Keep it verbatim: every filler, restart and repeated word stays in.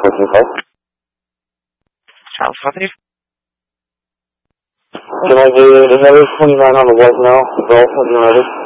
fourteen five. Charles Avenue. Can I do another twenty-nine on the white now? Golf, United.